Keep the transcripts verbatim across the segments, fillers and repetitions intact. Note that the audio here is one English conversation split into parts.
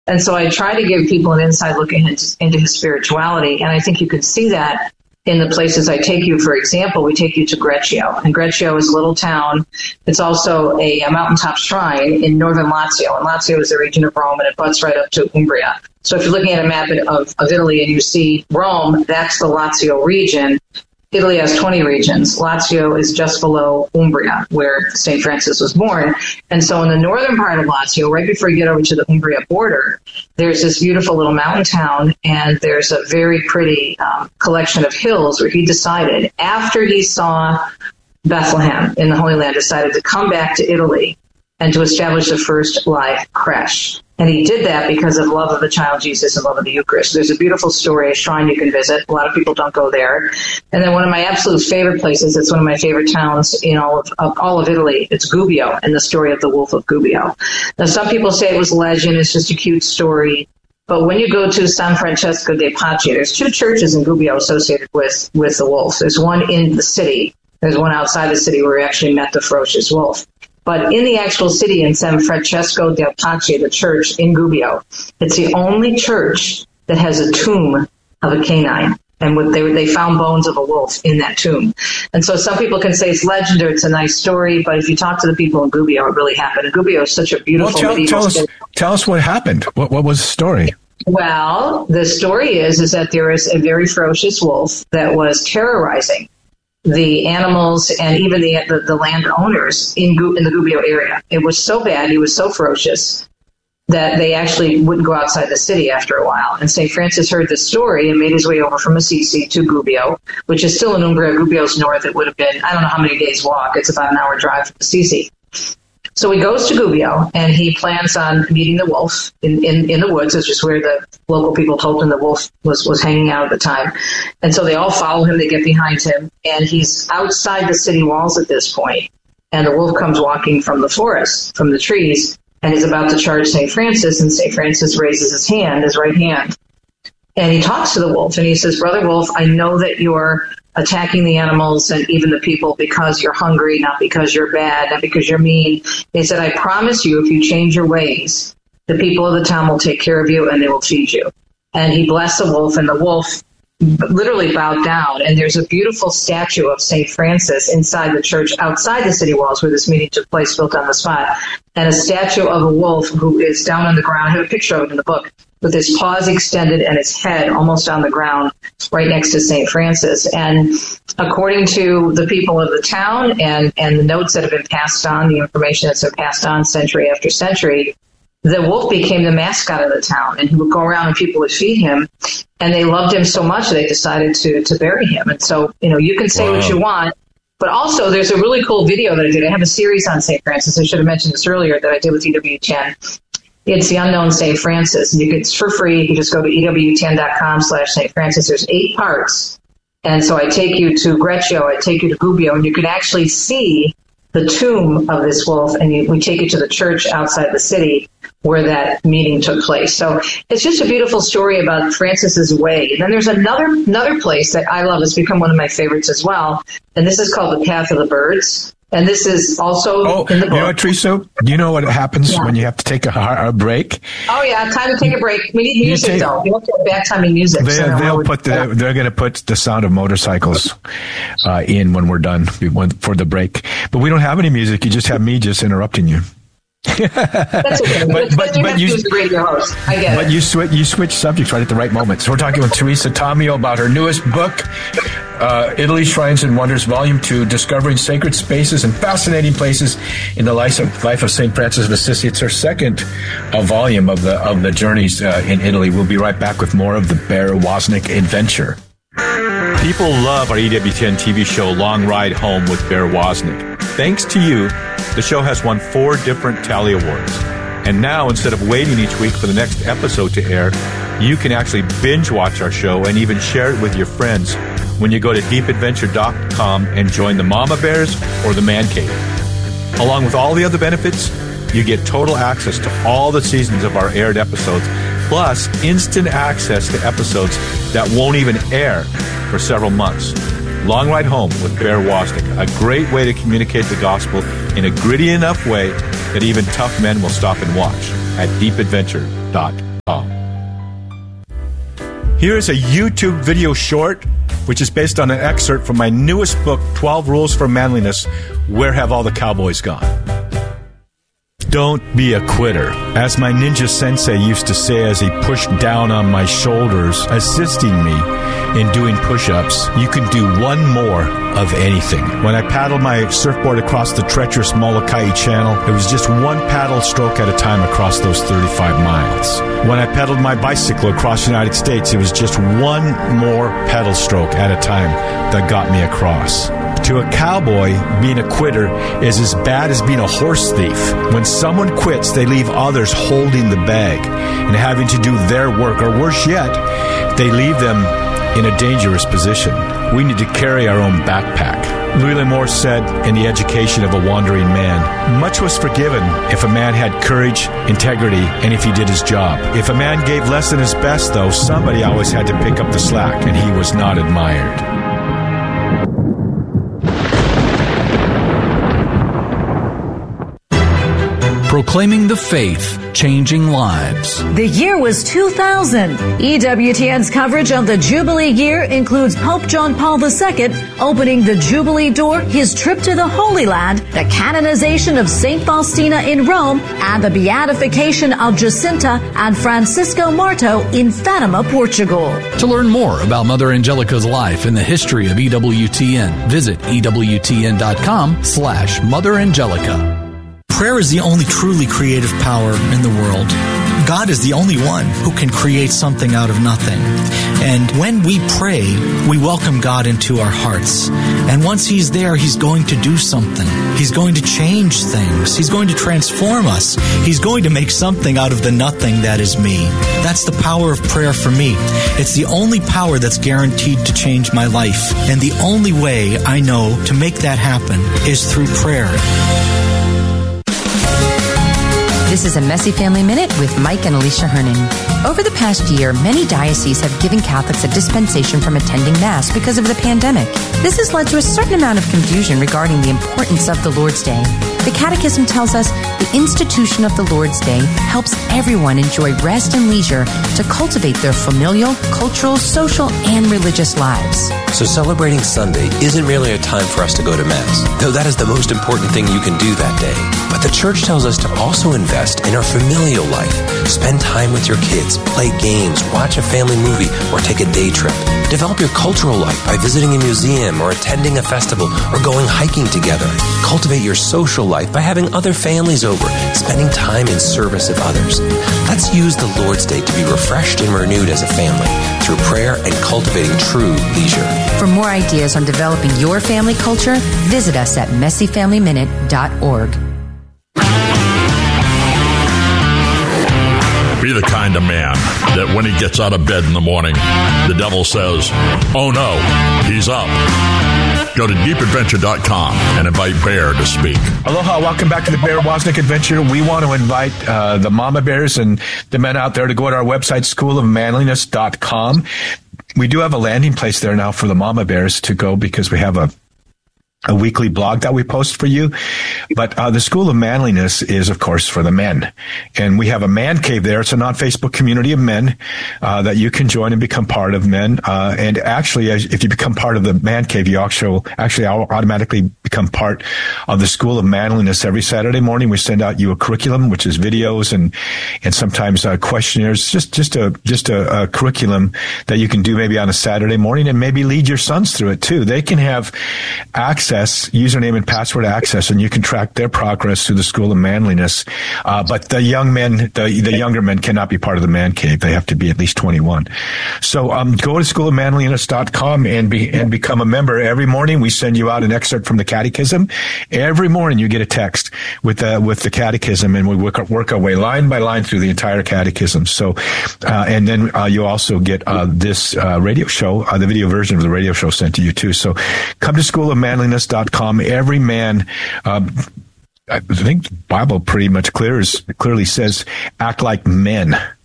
And so I try to give people an inside look into, into his spirituality. And I think you can see that in the places I take you. For example, we take you to Greccio. And Greccio is a little town. It's also a, a mountaintop shrine in northern Lazio. And Lazio is the region of Rome, and it butts right up to Umbria. So if you're looking at a map of, of Italy and you see Rome, that's the Lazio region. Italy has twenty regions. Lazio is just below Umbria, where Saint Francis was born. And so in the northern part of Lazio, right before you get over to the Umbria border, there's this beautiful little mountain town, and there's a very pretty um, collection of hills where he decided, after he saw Bethlehem in the Holy Land, decided to come back to Italy and to establish the first live creche. And he did that because of love of the child Jesus and love of the Eucharist. There's a beautiful story, a shrine you can visit. A lot of people don't go there. And then one of my absolute favorite places, it's one of my favorite towns in all of, of all of Italy. It's Gubbio, and the story of the Wolf of Gubbio. Now, some people say it was legend. It's just a cute story. But when you go to San Francesco de Pace, there's two churches in Gubbio associated with, with the wolf. There's one in the city. There's one outside the city where we actually met the ferocious wolf. But in the actual city, in San Francesco del Pace, the church in Gubbio, it's the only church that has a tomb of a canine. And what they, they found bones of a wolf in that tomb. And so some people can say it's legend or it's a nice story, but if you talk to the people in Gubbio, it really happened. And Gubbio is such a beautiful... Well, tell, tell, us, tell us what happened. What, what was the story? Well, the story is, is that there is a very ferocious wolf that was terrorizing the animals and even the the, the landowners in in the Gubbio area. It was so bad, he was so ferocious, that they actually wouldn't go outside the city after a while. And Saint Francis heard the story and made his way over from Assisi to Gubbio, which is still in Umbria. Gubbio's north. It would have been, I don't know how many days walk. It's about an hour drive from Assisi. So he goes to Gubbio, and he plans on meeting the wolf in, in, in the woods, which is where the local people told him the wolf was, was hanging out at the time. And so they all follow him, they get behind him, and he's outside the city walls at this point. And the wolf comes walking from the forest, from the trees, and is about to charge Saint Francis, and Saint Francis raises his hand, his right hand. And he talks to the wolf, and he says, Brother Wolf, I know that you're attacking the animals and even the people because you're hungry, not because you're bad, not because you're mean. He said, I promise you, if you change your ways, the people of the town will take care of you and they will feed you. And he blessed the wolf, and the wolf literally bowed down. And there's a beautiful statue of Saint Francis inside the church, outside the city walls where this meeting took place, built on the spot. And a statue of a wolf who is down on the ground. I have a picture of it in the book, with his paws extended and his head almost on the ground right next to Saint Francis. And according to the people of the town and, and the notes that have been passed on, the information that's been passed on century after century, the wolf became the mascot of the town, and he would go around and people would feed him, and they loved him so much they decided to, to bury him. And so, you know, you can say wow. what you want, but also there's a really cool video that I did. I have a series on Saint Francis. I should have mentioned this earlier that I did with E W ten. It's The Unknown Saint Francis, and you can, it's for free. You just go to E W ten dot com slash Saint Francis. There's eight parts. And so I take you to Greccio, I take you to Gubbio, and you can actually see the tomb of this wolf, and you, we take you to the church outside the city where that meeting took place. So it's just a beautiful story about Francis's way. And then there's another another place that I love. It's become one of my favorites as well, and this is called the Path of the Birds. And this is also oh, in the book. You know what, Teresa? Do you know what happens yeah. when you have to take a, a break? Oh, yeah. Time to take a break. We need music, take, though. We have to have bad timing music. They, so they'll put the, they're going to put the sound of motorcycles uh, in when we're done for the break. But we don't have any music. You just have me just interrupting you. That's okay. but, but, you but you, radio host. I get but it. you switch you switch subjects right at the right moment. So we're talking with Teresa Tomeo about her newest book, uh, Italy Shrines and Wonders, Volume Two: Discovering Sacred Spaces and Fascinating Places in the Life of, life of Saint Francis of Assisi. It's her second uh, volume of the of the journeys uh, in Italy. We'll be right back with more of the Bear Wozniak adventure. People love our E W ten T V show, Long Ride Home with Bear Wozniak. Thanks to you, the show has won four different Tally Awards. And now, instead of waiting each week for the next episode to air, you can actually binge watch our show and even share it with your friends when you go to deep adventure dot com and join the Mama Bears or the Man Cave. Along with all the other benefits, you get total access to all the seasons of our aired episodes, plus instant access to episodes that won't even air for several months. Long Ride Home with Bear Wozniak, a great way to communicate the gospel in a gritty enough way that even tough men will stop and watch at deep adventure dot com. Here is a YouTube video short, which is based on an excerpt from my newest book, twelve Rules for Manliness, Where Have All the Cowboys Gone? Don't be a quitter. As my ninja sensei used to say as he pushed down on my shoulders, assisting me in doing push-ups, you can do one more of anything. When I paddled my surfboard across the treacherous Molokai Channel, it was just one paddle stroke at a time across those thirty-five miles. When I pedaled my bicycle across the United States, it was just one more pedal stroke at a time that got me across. To a cowboy, being a quitter is as bad as being a horse thief. When someone quits, they leave others holding the bag and having to do their work, or worse yet, they leave them in a dangerous position. We need to carry our own backpack. Louis L'Amour said in The Education of a Wandering Man, much was forgiven if a man had courage, integrity, and if he did his job. If a man gave less than his best, though, somebody always had to pick up the slack, and he was not admired. Proclaiming the faith, changing lives. The year was two thousand. E W T N's coverage of the Jubilee year includes Pope John Paul the Second opening the Jubilee door, his trip to the Holy Land, the canonization of Saint Faustina in Rome, and the beatification of Jacinta and Francisco Marto in Fatima, Portugal. To learn more about Mother Angelica's life and the history of E W T N, visit ewtn.com slash Mother Angelica. Prayer is the only truly creative power in the world. God is the only one who can create something out of nothing. And when we pray, we welcome God into our hearts. And once He's there, He's going to do something. He's going to change things. He's going to transform us. He's going to make something out of the nothing that is me. That's the power of prayer for me. It's the only power that's guaranteed to change my life. And the only way I know to make that happen is through prayer. This is a Messy Family Minute with Mike and Alicia Hernon. Over the past year, many dioceses have given Catholics a dispensation from attending Mass because of the pandemic. This has led to a certain amount of confusion regarding the importance of the Lord's Day. The Catechism tells us the institution of the Lord's Day helps everyone enjoy rest and leisure to cultivate their familial, cultural, social, and religious lives. So celebrating Sunday isn't really a time for us to go to Mass, though that is the most important thing you can do that day. But the Church tells us to also invest in our familial life. Spend time with your kids, play games, watch a family movie, or take a day trip. Develop your cultural life by visiting a museum or attending a festival or going hiking together. Cultivate your social life by having other families over, spending time in service of others. Let's use the Lord's Day to be refreshed and renewed as a family through prayer and cultivating true leisure. For more ideas on developing your family culture, visit us at messy family minute dot org. Be the kind of man that when he gets out of bed in the morning, the devil says, oh no, he's up. Go to deep adventure dot com and invite Bear to speak. Aloha, welcome back to the Bear Wozniak Adventure. We want to invite uh, the mama bears and the men out there to go to our website, school of manliness dot com. We do have a landing place there now for the mama bears to go because we have a a weekly blog that we post for you. But uh, the School of Manliness is, of course, for the men. And we have a man cave there. It's a non-Facebook community of men uh, that you can join and become part of, men. Uh, and actually, as, if you become part of the man cave, you actually, actually automatically become part of the School of Manliness. Every Saturday morning, we send out you a curriculum, which is videos and and sometimes uh, questionnaires, just just a just a, a curriculum that you can do maybe on a Saturday morning and maybe lead your sons through it, too. They can have access username and password access, and you can track their progress through the School of Manliness. Uh, but the young men, the, the younger men cannot be part of the man cave. They have to be at least twenty-one. So um, go to school of manliness dot com and be and become a member. Every morning we send you out an excerpt from the Catechism. Every morning you get a text with uh, with the Catechism, and we work, work our way line by line through the entire Catechism. So, uh, and then uh, you also get uh, this uh, radio show, uh, the video version of the radio show sent to you too. So come to school of manliness dot com. Every man, uh, I think the Bible pretty much clears, clearly says, act like men.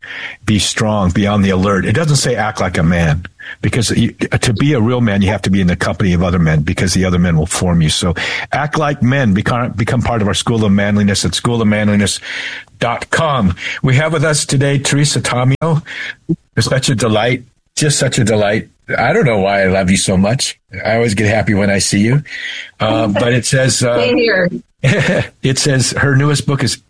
be strong, be on the alert. It doesn't say act like a man, because you, to be a real man, you have to be in the company of other men, because the other men will form you. So act like men, become, become part of our School of Manliness at school of manliness dot com. We have with us today Teresa Tomeo. It's such a delight, just such a delight. I don't know why I love you so much. I always get happy when I see you. Uh, but it says, uh, Same here. It says her newest book is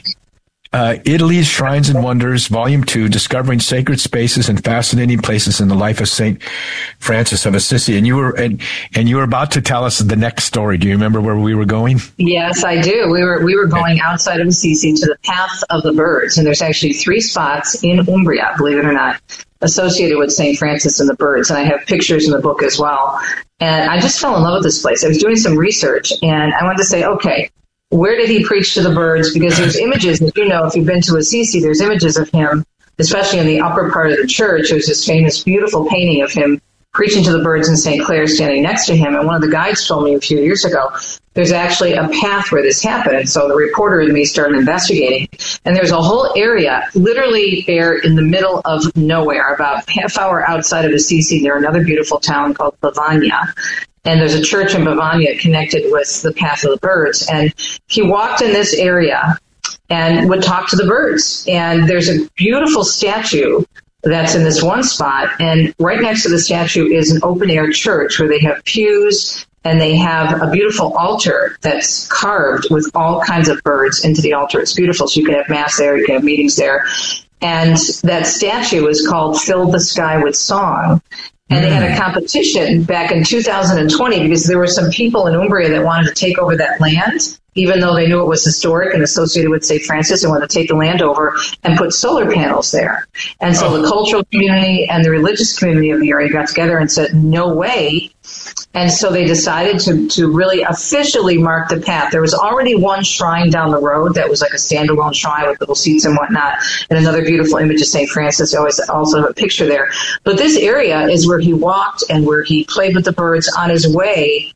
uh, Italy's Shrines and Wonders, Volume two, Discovering Sacred Spaces and Fascinating Places in the Life of Saint Francis of Assisi. And you were and, and you were about to tell us the next story. Do you remember where we were going? Yes, I do. We were we were going outside of Assisi to the Path of the Birds, and there's actually three spots in Umbria, believe it or not, associated with Saint Francis and the birds. And I have pictures in the book as well. And I just fell in love with this place. I was doing some research, and I wanted to say, okay, where did he preach to the birds? Because there's images, as you know, if you've been to Assisi, there's images of him, especially in the upper part of the church. There's this famous, beautiful painting of him preaching to the birds and Saint Clair standing next to him. And one of the guides told me a few years ago, there's actually a path where this happened. And so the reporter and me started investigating. And there's a whole area, literally there in the middle of nowhere, about half hour outside of Assisi, near another beautiful town called Bavagna. And there's a church in Bavagna connected with the Path of the Birds. And he walked in this area and would talk to the birds. And there's a beautiful statue that's in this one spot. And right next to the statue is an open-air church where they have pews, and they have a beautiful altar that's carved with all kinds of birds into the altar. It's beautiful. So you can have mass there, you can have meetings there. And that statue is called Fill the Sky with Song. And they had a competition back in two thousand twenty because there were some people in Umbria that wanted to take over that land, even though they knew it was historic and associated with Saint Francis, and wanted to take the land over and put solar panels there. And so oh. the cultural community and the religious community of the area got together and said, no way. And so they decided to, to really officially mark the path. There was already one shrine down the road that was like a standalone shrine with little seats and whatnot, and another beautiful image of Saint Francis. I always also have a picture there. But this area is where he walked and where he played with the birds on his way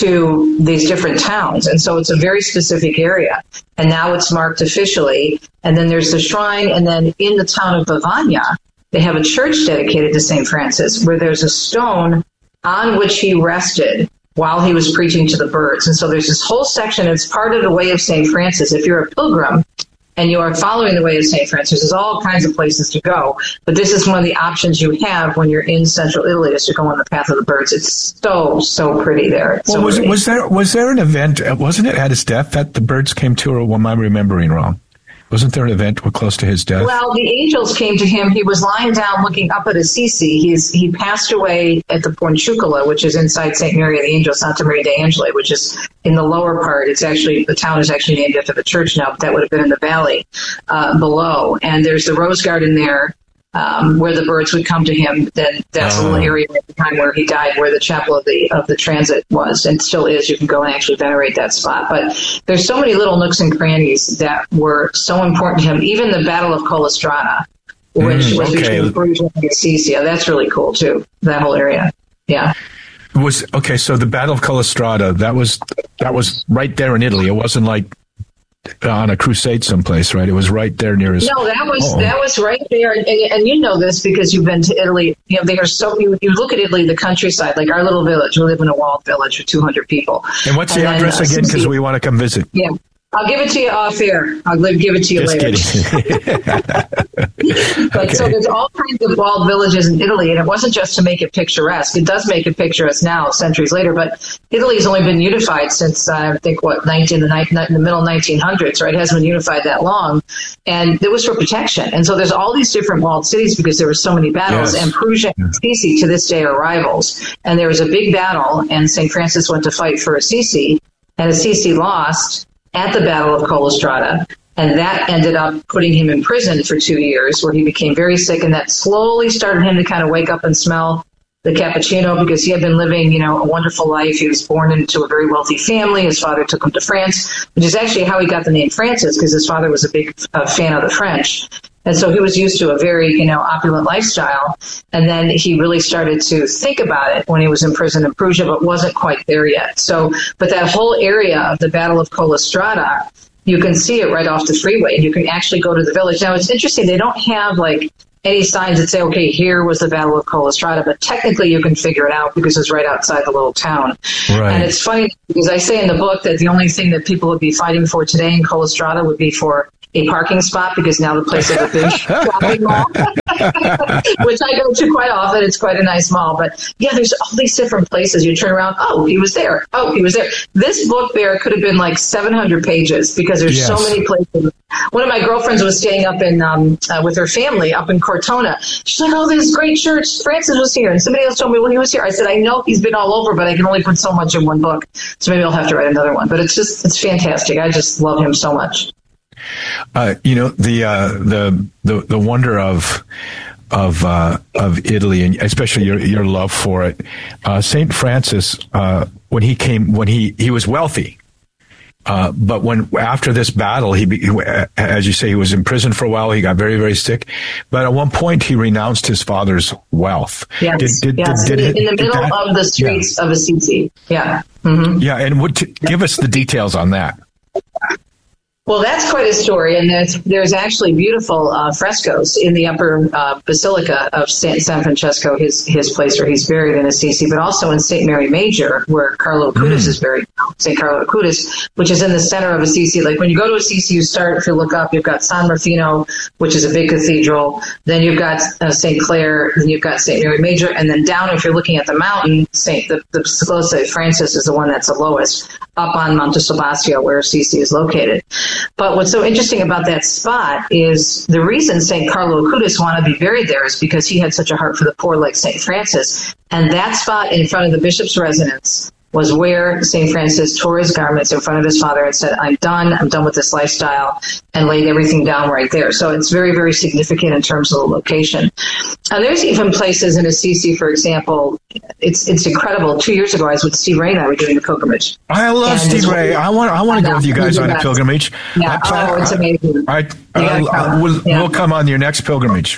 to these different towns. And so it's a very specific area. And now it's marked officially. And then there's the shrine. And then in the town of Bavagna, they have a church dedicated to Saint Francis where there's a stone on which he rested while he was preaching to the birds. And so there's this whole section. It's part of the way of Saint Francis. If you're a pilgrim and you are following the way of Saint Francis, there's all kinds of places to go. But this is one of the options you have when you're in central Italy, is to go on the Path of the Birds. It's so, so pretty there. It's well, so was, pretty. was there was there an event, wasn't it at his death that the birds came to, or am I remembering wrong? Wasn't there an event close to his death? Well, the angels came to him. He was lying down looking up at Assisi. He's, he passed away at the Porciuncula, which is inside Saint Mary of the Angels, Santa Maria de Angeli, which is in the lower part. It's actually, the town is actually named after the church now, but that would have been in the valley uh, below. And there's the rose garden there um, where the birds would come to him. Then that's oh. a little area at the time where he died, where the chapel of the of the transit was and still is. You can go and actually venerate that spot. But there's so many little nooks and crannies that were so important to him. Even the Battle of Collestrata, which mm, was okay. between Perugia and Assisi. Yeah, that's really cool too. That whole area. Yeah. Was okay. So the Battle of Collestrata, that was that was right there in Italy. It wasn't like on a crusade someplace, right? It was right there near his. No, that was oh. that was right there, and, and you know this because you've been to Italy. You know, they are so. You, you look at Italy, the countryside, like our little village. We live in a walled village with two hundred people. And what's and the then, address uh, again? Because we want to come visit. Yeah. I'll give it to you off air. I'll give it to you Just later. Kidding. But okay. So there's all kinds of walled villages in Italy, and it wasn't just to make it picturesque. It does make it picturesque now, centuries later, but Italy's only been unified since, uh, I think, what, nineteen, the, in the middle nineteen hundreds, right? It hasn't been unified that long. And it was for protection. And so there's all these different walled cities because there were so many battles, yes. and Perugia and Assisi to this day are rivals. And there was a big battle, and Saint Francis went to fight for Assisi, and Assisi lost at the Battle of Collestrata, and that ended up putting him in prison for two years where he became very sick, and that slowly started him to kind of wake up and smell the cappuccino because he had been living, you know, a wonderful life. He was born into a very wealthy family. His father took him to France, which is actually how he got the name Francis because his father was a big uh, fan of the French. And so he was used to a very, you know, opulent lifestyle. And then he really started to think about it when he was in prison in Perugia, but wasn't quite there yet. So, but that whole area of the Battle of Collestrata you can see it right off the freeway, and you can actually go to the village. Now, it's interesting. They don't have, like, any signs that say, okay, here was the Battle of Kolystrada, but technically you can figure it out because it's right outside the little town. Right. And it's funny because I say in the book that the only thing that people would be fighting for today in Kolystrada would be for a parking spot, because now the place has a big shopping mall, which I go to quite often. It's quite a nice mall. But yeah, there's all these different places. You turn around, oh, he was there. Oh, he was there. This book there could have been like seven hundred pages because there's yes. so many places. One of my girlfriends was staying up in um, uh, with her family up in Cortona. She's like, oh, this great church. Francis was here. And somebody else told me, well, he was here. I said, I know he's been all over, but I can only put so much in one book. So maybe I'll have to write another one. But it's just, it's fantastic. I just love him so much. Uh, you know, the, uh, the, the, the wonder of, of, uh, of Italy, and especially your, your love for it. Uh, Saint Francis, uh, when he came, when he, he was wealthy. Uh, but when, after this battle, he, as you say, he was in prison for a while. He got very, very sick. But at one point, he renounced his father's wealth. Yes, did, did, yes. Did, did, in the middle that, of the streets yeah. of Assisi. Yeah. Mm-hmm. Yeah. And what, give us the details on that. Well, that's quite a story, and there's, there's actually beautiful uh, frescoes in the upper uh, basilica of Saint San Francesco, his his place where he's buried in Assisi, but also in Saint Mary Major, where Carlo Acutis mm. is buried, Saint Carlo Acutis, which is in the center of Assisi. Like when you go to Assisi, you start, if you look up, you've got San Rufino, which is a big cathedral, then you've got uh, Saint Clare, then you've got Saint Mary Major, and then down, if you're looking at the mountain, Saint the, the Basilica of Saint Francis is the one that's the lowest, up on Monte Sebastiano, where Assisi is located. But what's so interesting about that spot is the reason Saint Carlo Acutis wanted to be buried there is because he had such a heart for the poor, like Saint Francis. And that spot in front of the bishop's residence was where Saint Francis tore his garments in front of his father and said, I'm done, I'm done with this lifestyle, and laid everything down right there. So it's very, very significant in terms of the location. And there's even places in Assisi, for example, it's it's incredible. Two years ago, I was with Steve Ray and I were doing a pilgrimage. I love and Steve Ray. I want I want to go with you guys on a pilgrimage. Yeah, plan, oh, it's amazing. I, I, I, I, we'll, yeah. we'll come on your next pilgrimage.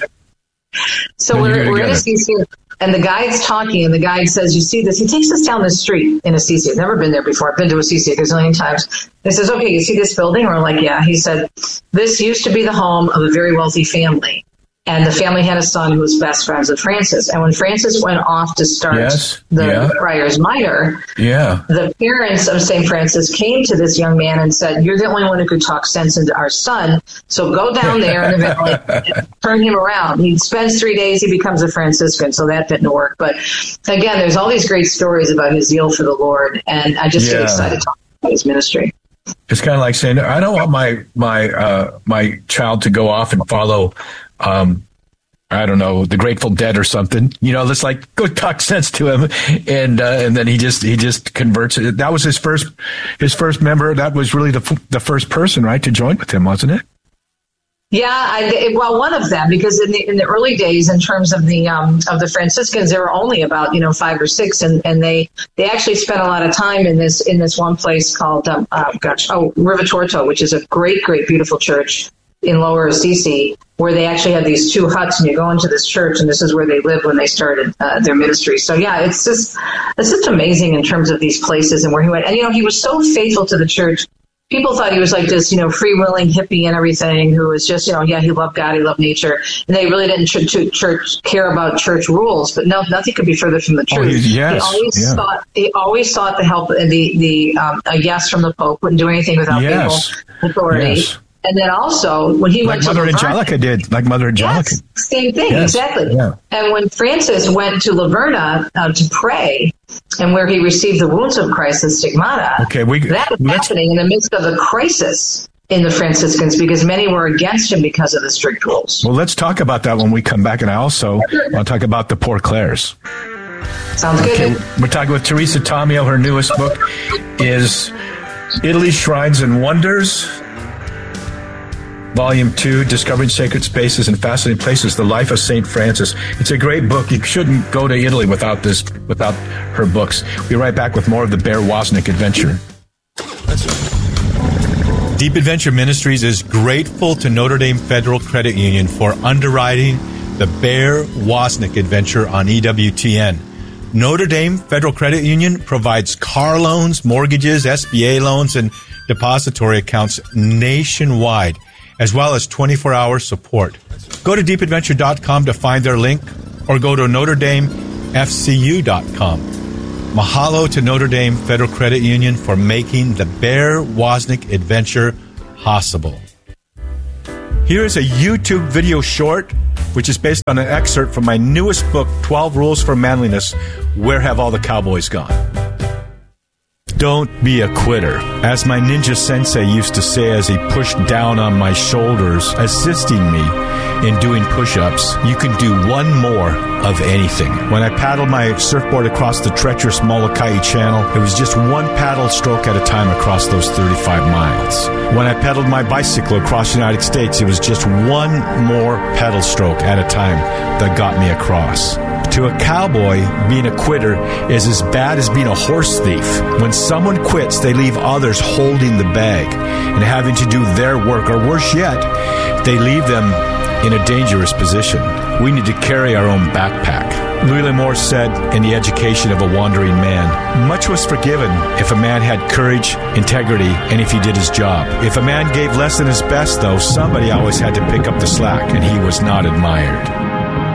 So and we're, we're in Assisi, and the guide's talking, and the guide says, you see this? He takes us down the street in Assisi. I've never been there before. I've been to Assisi a gazillion times. He says, okay, you see this building? We're like, yeah. He said, this used to be the home of a very wealthy family. And the family had a son who was best friends with Francis. And when Francis went off to start yes, the yeah. Friars Minor, yeah. the parents of Saint Francis came to this young man and said, you're the only one who could talk sense into our son, so go down there and eventually turn him around. He spends three days, he becomes a Franciscan, so that didn't work. But again, there's all these great stories about his zeal for the Lord, and I just yeah. get excited to talk about his ministry. It's kind of like saying, I don't want my my uh, my child to go off and follow Um, I don't know, the Grateful Dead or something. You know, let's like go talk sense to him, and uh, and then he just he just converts it. That was his first his first member. That was really the the first person, right, to join with him, wasn't it? Yeah, I, well, one of them, because in the in the early days, in terms of the um, of the Franciscans, there were only about you know five or six, and, and they they actually spent a lot of time in this in this one place called um, uh, gosh oh Rivitorto, which is a great great beautiful church in Lower Assisi, where they actually had these two huts, and you go into this church, and this is where they lived when they started uh, their ministry. So yeah, it's just it's just amazing in terms of these places and where he went. And you know, he was so faithful to the church. People thought he was like this, you know, free-willing hippie and everything, who was just, you know, yeah, he loved God, he loved nature, and they really didn't ch- ch- church care about church rules. But no, nothing could be further from the truth. Oh, yes, he always yeah. sought, he always sought the help and the the um, a yes from the Pope. Wouldn't do anything without yes. papal authority. Yes. And then also, when he like went to Mother Laverna, Angelica did, like Mother Angelica. Yes, same thing, yes. exactly. Yeah. And when Francis went to Laverna uh, to pray, and where he received the wounds of Christ, the stigmata, okay, we, that was happening in the midst of a crisis in the Franciscans, because many were against him because of the strict rules. Well, let's talk about that when we come back, and I also want to talk about the Poor Clares. Sounds good. Okay, we're talking with Teresa Tomeo. Her newest book is Italy's Shrines and Wonders, Volume two, Discovering Sacred Spaces and Fascinating Places, The Life of Saint Francis. It's a great book. You shouldn't go to Italy without this, without her books. We'll be right back with more of the Bear Wozniak adventure. Deep Adventure Ministries is grateful to Notre Dame Federal Credit Union for underwriting the Bear Wozniak adventure on E W T N. Notre Dame Federal Credit Union provides car loans, mortgages, S B A loans, and depository accounts nationwide, as well as twenty-four hour support. Go to deep adventure dot com to find their link, or go to notre dame f c u dot com. Mahalo to Notre Dame Federal Credit Union for making the Bear Wozniak adventure possible. Here is a YouTube video short, which is based on an excerpt from my newest book, twelve Rules for Manliness, Where Have All the Cowboys Gone? Don't be a quitter. As my ninja sensei used to say as he pushed down on my shoulders, assisting me in doing push-ups, you can do one more of anything. When I paddled my surfboard across the treacherous Molokai Channel, it was just one paddle stroke at a time across those thirty-five miles. When I pedaled my bicycle across the United States, it was just one more pedal stroke at a time that got me across. To a cowboy, being a quitter is as bad as being a horse thief. When someone quits, they leave others holding the bag and having to do their work, or worse yet, they leave them in a dangerous position. We need to carry our own backpack. Louis L'Amour said in The Education of a Wandering Man, much was forgiven if a man had courage, integrity, and if he did his job. If a man gave less than his best, though, somebody always had to pick up the slack, and he was not admired.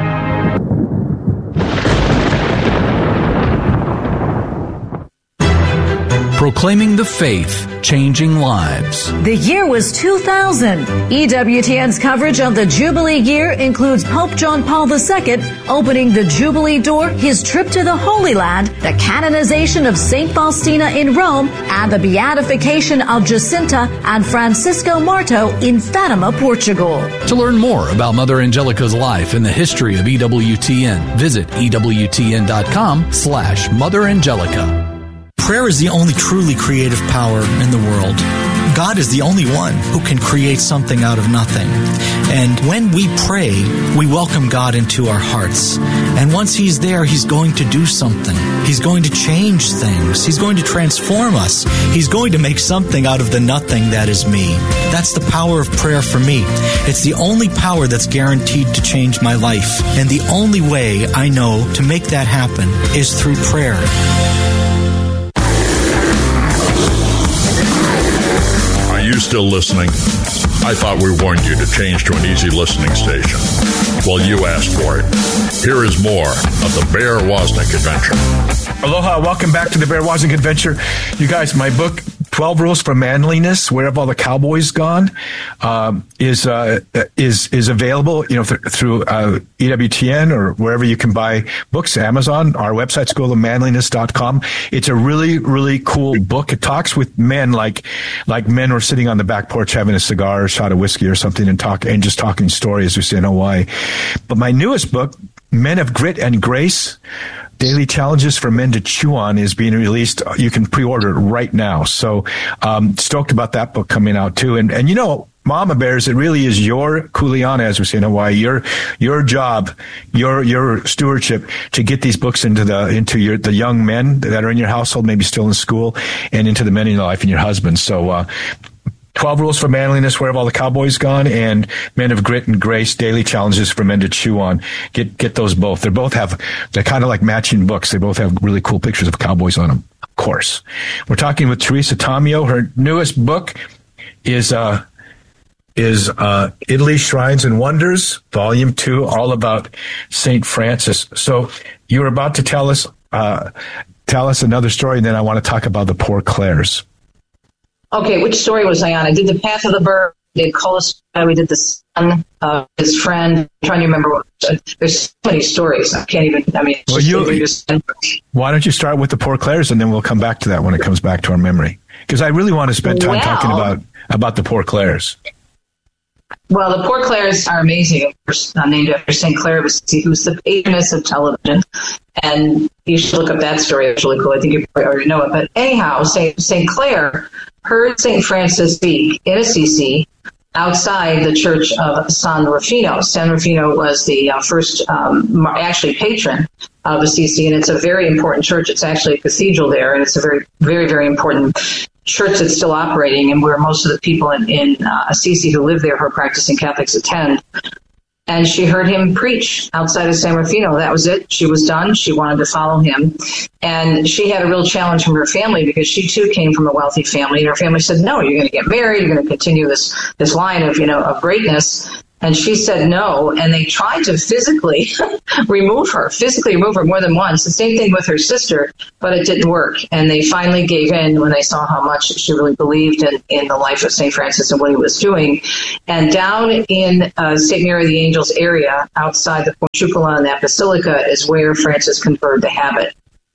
Proclaiming the faith, changing lives. The year was two thousand. E W T N's coverage of the Jubilee year includes Pope John Paul the Second opening the Jubilee door, his trip to the Holy Land, the canonization of Saint Faustina in Rome, and the beatification of Jacinta and Francisco Marto in Fatima, Portugal. To learn more about Mother Angelica's life and the history of E W T N, visit E W T N dot com slash Mother Angelica. Prayer is the only truly creative power in the world. God is the only one who can create something out of nothing. And when we pray, we welcome God into our hearts. And once He's there, He's going to do something. He's going to change things. He's going to transform us. He's going to make something out of the nothing that is me. That's the power of prayer for me. It's the only power that's guaranteed to change my life. And the only way I know to make that happen is through prayer. Are you still listening? I thought we warned you to change to an easy listening station. Well, you asked for it. Here is more of the Bear Wozniak Adventure. Aloha, welcome back to the Bear Wozniak Adventure. You guys, my book, twelve Rules for Manliness, Where Have All the Cowboys Gone, um, is uh, is is available, you know, th- through uh, E W T N or wherever you can buy books, Amazon, our website, school of manliness dot com. It's a really, really cool book. It talks with men like like men who are sitting on the back porch having a cigar or a shot of whiskey or something and talk and just talking stories, we say in Hawaii. But my newest book, Men of Grit and Grace, Daily Challenges for Men to Chew On, is being released. You can pre-order it right now. So um stoked about that book coming out too. And and you know, Mama Bears, it really is your kuleana, as we say in Hawaii, your your job, your your stewardship to get these books into the into your the young men that are in your household, maybe still in school, and into the men in your life and your husband. So uh twelve Rules for Manliness, Where Have All the Cowboys Gone, and Men of Grit and Grace, Daily Challenges for Men to Chew On. Get get those both. They both have, they're kind of like matching books. They both have really cool pictures of cowboys on them, of course. We're talking with Teresa Tomeo. Her newest book is uh, is uh, Italy, Shrines and Wonders, Volume two, all about Saint Francis. So you were about to tell us uh, tell us another story, and then I want to talk about the Poor Clares. Okay, which story was I on? I did the Path of the Bird. We did Colus. We did the son, uh, his friend. I'm trying to remember what. Uh, there's so many stories. I can't even. I mean, it's well, just, you, just, why don't you start with the Poor Clares, and then we'll come back to that when it comes back to our memory? Because I really want to spend time well, talking about about the Poor Clares. Well, the Poor Clares are amazing. Of course, uh, named after Saint Clare of Assisi, who's the patroness of television. And you should look up that story. It's really cool. I think you probably already know it. But anyhow, Saint Saint Clare heard Saint Francis speak in Assisi outside the church of San Rufino. San Rufino was the uh, first, um, actually, patron of Assisi, and it's a very important church. It's actually a cathedral there, and it's a very, very, very important church that's still operating, and where most of the people in, in uh, Assisi who live there who are practicing Catholics attend. And she heard him preach outside of San Rufino. That was it. She was done. She wanted to follow him. And she had a real challenge from her family because she too came from a wealthy family. And her family said, no, you're going to get married. You're going to continue this, this line of, you know, of greatness. And she said no, and they tried to physically remove her, physically remove her more than once. The same thing with her sister, but it didn't work. And they finally gave in when they saw how much she really believed in, in the life of Saint Francis and what he was doing. And down in uh, Saint Mary of the Angels area, outside the Portiuncula and that basilica, is where Francis conferred the habit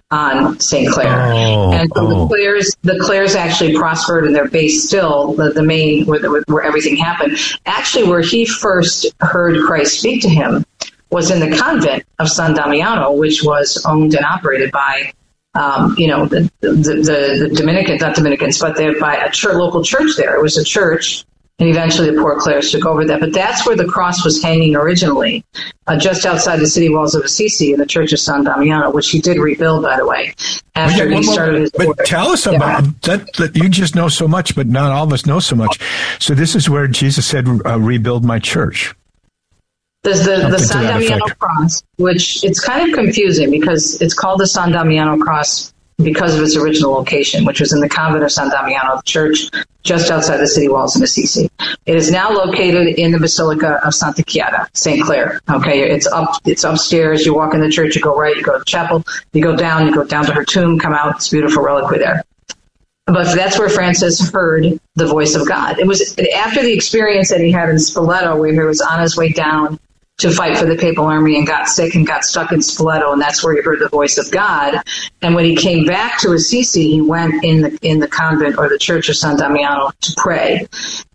on Saint Clare. Oh, and so oh. the Clares, the Clares actually prospered, and they're based still, the, the main, where, the, where everything happened. Actually, where he first heard Christ speak to him was in the convent of San Damiano, which was owned and operated by, um, you know, the, the, the, the Dominicans, not Dominicans, but they're by a church, local church there. It was a church. And eventually the poor Clares took over that. But that's where the cross was hanging originally, uh, just outside the city walls of Assisi in the Church of San Damiano, which he did rebuild, by the way, after yeah, he well, started his But work. tell us Yeah. about that, that. You just know so much, but not all of us know so much. So this is where Jesus said, uh, rebuild my church. There's the, the Something to San that Damiano effect. cross, which it's kind of confusing because it's called the San Damiano cross because of its original location, which was in the convent of San Damiano, the church just outside the city walls of Assisi. It is now located in the Basilica of Santa Chiara, Saint Clare. Okay, it's up, it's upstairs. You walk in the church, you go right, you go to the chapel, you go down, you go down to her tomb, come out. It's a beautiful reliquary there. But that's where Francis heard the voice of God. It was after the experience that he had in Spoleto, where he was on his way down to fight for the papal army and got sick and got stuck in Spoleto, and that's where he heard the voice of God. And when he came back to Assisi, he went in the in the convent or the Church of San Damiano to pray.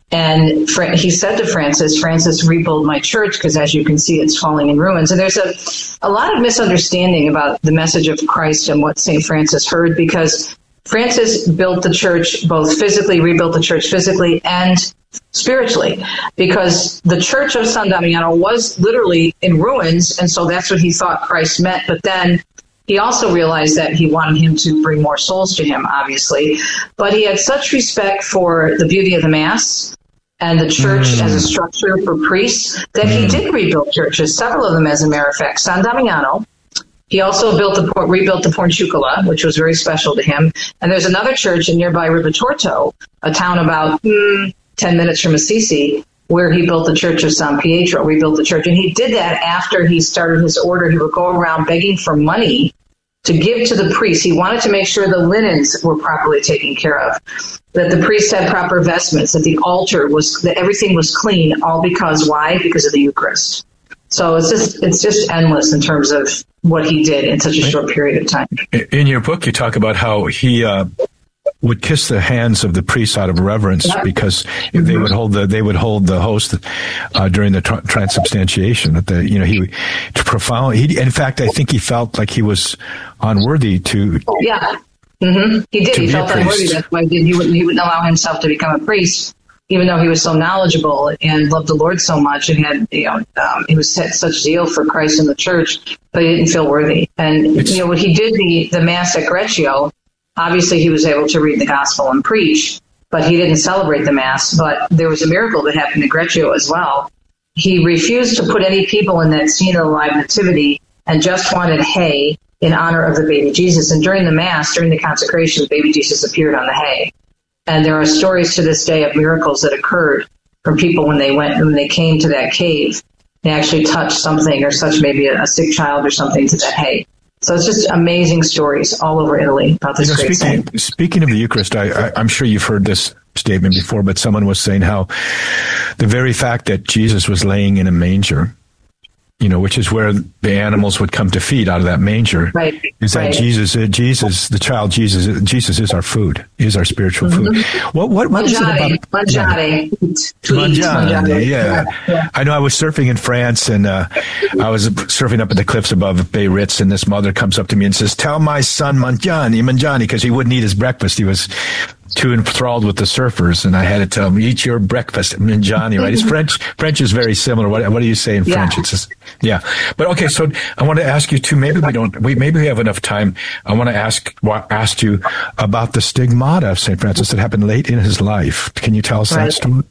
And Fra- he said to Francis, Francis, rebuild my church, because as you can see, it's falling in ruins. And there's a, a lot of misunderstanding about the message of Christ and what Saint Francis heard, because Francis built the church, both physically, rebuilt the church physically and spiritually, because the Church of San Damiano was literally in ruins, and so that's what he thought Christ meant. But then he also realized that he wanted him to bring more souls to him, obviously. But he had such respect for the beauty of the Mass and the church mm. as a structure for priests that mm. he did rebuild churches, several of them, as a matter of fact. San Damiano. He also built the rebuilt the Portiuncula, which was very special to him. And there's another church in nearby Ribatorto, a town about mm, ten minutes from Assisi, where he built the Church of San Pietro, rebuilt the church. And he did that after he started his order. He would go around begging for money to give to the priests. He wanted to make sure the linens were properly taken care of, that the priests had proper vestments, that the altar was, that everything was clean, all because, why? Because of the Eucharist. So it's just it's just endless in terms of what he did in such a short period of time. In your book, you talk about how he uh, would kiss the hands of the priests out of reverence yep. because mm-hmm. they would hold the they would hold the host uh, during the tra- transubstantiation. That the you know he profound. He, in fact, I think he felt like he was unworthy to. Yeah, mm-hmm. he did. He felt unworthy. That's why he did. He wouldn't he wouldn't allow himself to become a priest, even though he was so knowledgeable and loved the Lord so much and had, you know, um, he was set such zeal for Christ and the church, but he didn't feel worthy. And, it's, you know, when he did the, the Mass at Greccio, obviously he was able to read the gospel and preach, but he didn't celebrate the Mass. But there was a miracle that happened at Greccio as well. He refused to put any people in that scene of the live nativity and just wanted hay in honor of the baby Jesus. And during the Mass, during the consecration, the baby Jesus appeared on the hay. And there are stories to this day of miracles that occurred from people when they went, when they came to that cave. They actually touched something or such, maybe a, a sick child or something, to that hay. So it's just amazing stories all over Italy about this you know, great speaking, saint. Speaking of the Eucharist, I, I, I'm sure you've heard this statement before, but someone was saying how the very fact that Jesus was laying in a manger, you know, which is where the animals would come to feed out of that manger, right. is that right. Jesus, uh, Jesus, the child Jesus, Jesus is our food, is our spiritual food. Mm-hmm. What, what, what is it about? Mangiare. Mangiare, yeah. yeah. I know I was surfing in France, and uh, I was surfing up at the cliffs above Biarritz, and this mother comes up to me and says, "Tell my son Mangiani, Mangiani," because he wouldn't eat his breakfast. He was too enthralled with the surfers, and I had to tell him, "Eat your breakfast, Mangiani." Right? His French French is very similar. What, what do you say in yeah. French? It's just, yeah. But okay, so I want to ask you too. Maybe we don't. We maybe we have enough time. I want to ask ask you about the stigmata of Saint Francis that happened late in his life. Can you tell us right. that story?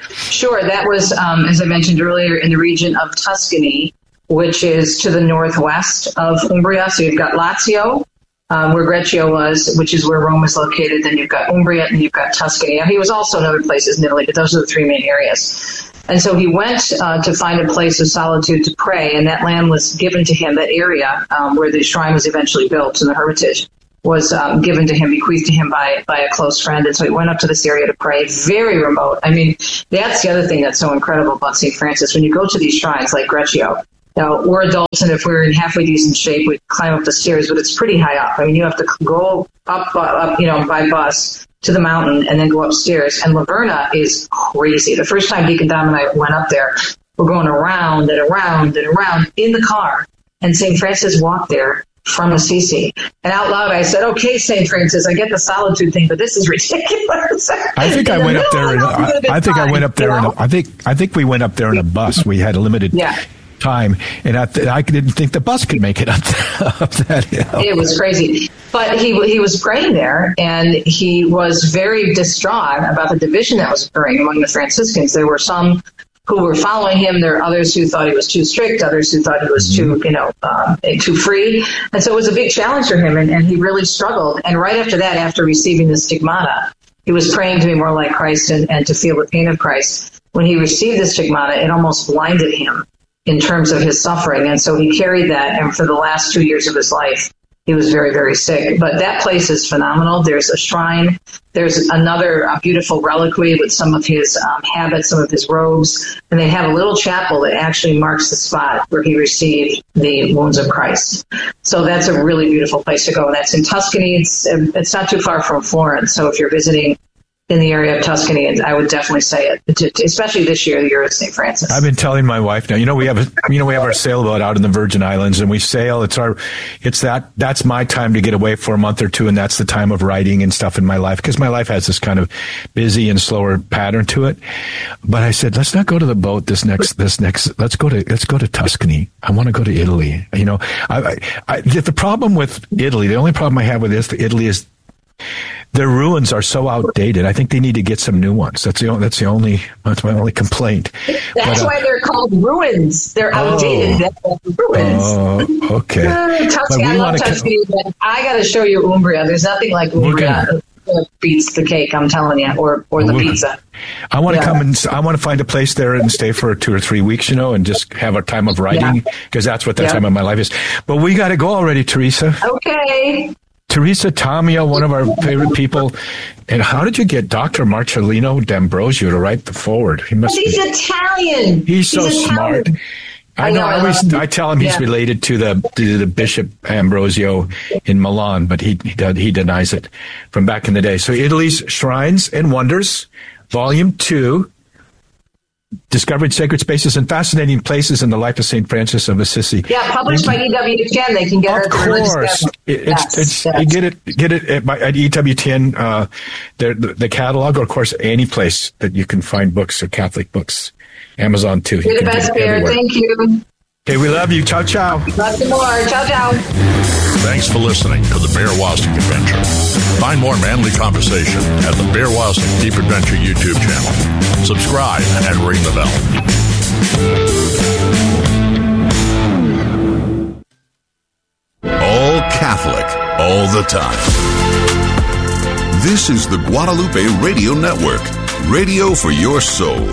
Sure. That was, um, as I mentioned earlier, in the region of Tuscany, which is to the northwest of Umbria. So you've got Lazio, um, where Greccio was, which is where Rome is located. Then you've got Umbria, and you've got Tuscany. Now, he was also in other places in Italy, but those are the three main areas. And so he went uh, to find a place of solitude to pray, and that land was given to him, that area um, where the shrine was eventually built in the Hermitage was um, given to him, bequeathed to him by by a close friend. And so he went up to this area to pray, very remote. I mean, that's the other thing that's so incredible about Saint Francis. When you go to these shrines like Greccio, now, we're adults, and if we're in halfway decent shape, we climb up the stairs, but it's pretty high up. I mean, you have to go up, up, you know, by bus to the mountain and then go upstairs. And Laverna is crazy. The first time Deacon Dom and I went up there, we're going around and around and around in the car. And Saint Francis walked there from Assisi. And out loud, I said, okay, Saint Francis, I get the solitude thing, but this is ridiculous. I think I went up there. In, I, I think I went up there. In a, I think I think we went up there in a bus. We had a limited yeah. time, and I, th- I didn't think the bus could make it up, up that hill. It was crazy. But he he was praying there, and he was very distraught about the division that was occurring among the Franciscans. There were some who were following him. There were others who thought he was too strict, others who thought he was too, you know, uh, too free. And so it was a big challenge for him, and, and he really struggled. And right after that, after receiving the stigmata, he was praying to be more like Christ and, and to feel the pain of Christ. When he received the stigmata, it almost blinded him in terms of his suffering. And so he carried that, and for the last two years of his life, he was very, very sick. But that place is phenomenal. There's a shrine. There's another uh, beautiful reliquary with some of his um, habits, some of his robes. And they have a little chapel that actually marks the spot where he received the wounds of Christ. So that's a really beautiful place to go. That's in Tuscany. It's, it's not too far from Florence. So if you're visiting in the area of Tuscany, I would definitely say it, especially this year, the year of Saint Francis. I've been telling my wife now, you know, we have a, you know, we have our sailboat out in the Virgin Islands, and we sail. It's our, it's that, that's my time to get away for a month or two. And that's the time of writing and stuff in my life, because my life has this kind of busy and slower pattern to it. But I said, let's not go to the boat this next, this next, let's go to, let's go to Tuscany. I want to go to Italy. You know, I, I, I the problem with Italy, the only problem I have with this, Italy is, their ruins are so outdated. I think they need to get some new ones. That's the only, that's the only, that's my only complaint. That's but, uh, why they're called ruins. They're outdated. Oh, They're ruins. Oh, okay. Uh, Tuscany, I love Tuscany, but I got to show you Umbria. There's nothing like Umbria that beats the cake, I'm telling you, or, or the pizza. I want to yeah. come and I want to find a place there and stay for two or three weeks, you know, and just have a time of writing, because yeah. that's what that yeah. time of my life is. But we got to go already, Teresa. Okay. Teresa Tomeo, one of our favorite people. And how did you get Doctor Marcellino D'Ambrosio to write the foreword? He must He's be, Italian. He's so he's smart. Italian. I know. I, know, I always I tell him he's yeah. related to the to the Bishop Ambrosio in Milan, but he he, does, he denies it from back in the day. So Italy's Shrines and Wonders, Volume Two. Discovering Sacred Spaces and Fascinating Places in the Life of Saint Francis of Assisi. Yeah, published by E W T N. They can get of it at the course. It, it's, it's, you get it get it at, at E W T N, uh, the, the, the catalog, or of course any place that you can find books or Catholic books. Amazon too. You're the best, Bear. Thank you. Okay, we love you. Ciao, ciao. Love you more. Ciao, ciao. Thanks for listening to the Bear Wozniak Adventure. Find more manly conversation at the Bear Wozniak Deep Adventure YouTube channel. Subscribe and ring the bell. All Catholic, all the time. This is the Guadalupe Radio Network, radio for your soul.